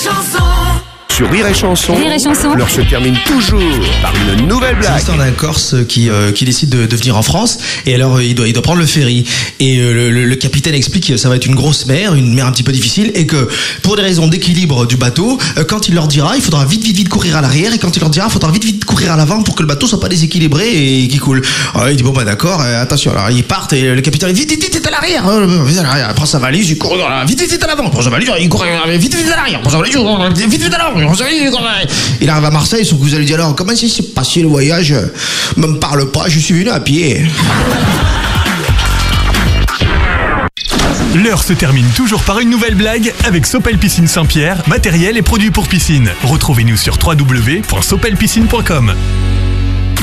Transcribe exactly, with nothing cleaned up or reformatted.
Chanson. Sur Rire et Chanson, Rire et Chanson. l'heure se termine toujours par une nouvelle C'est blague. l'histoire d'un Corse qui, euh, qui décide de, de venir en France et alors il doit, il doit prendre le ferry et euh, le, le, le capitaine explique que ça va être une grosse mer, une mer un petit peu difficile et que pour des raisons d'équilibre du bateau, euh, quand il leur dira il faudra vite vite vite courir à l'arrière et quand il leur dira il faudra vite vite courir à l'avant pour que le bateau soit pas déséquilibré et qu'il coule. Alors il dit bon bah d'accord, euh, attention, alors ils partent et le capitaine dit vite vite vite à l'arrière, hein, vite à l'arrière, il prend sa valise, il court vite vite vite à l'avant, il prend sa valise, il court vite vite à l'arrière, il prend sa valise, vite vite à l'avant, il prend sa valise, il court. Il arrive à Marseille, son cousin lui dit alors comment s'est passé le voyage? Me me parle pas, je suis venu à pied. L'heure se termine toujours par une nouvelle blague avec Sopel Piscine Saint-Pierre, matériel et produits pour piscine. Retrouvez-nous sur w w w point sopel piscine point com.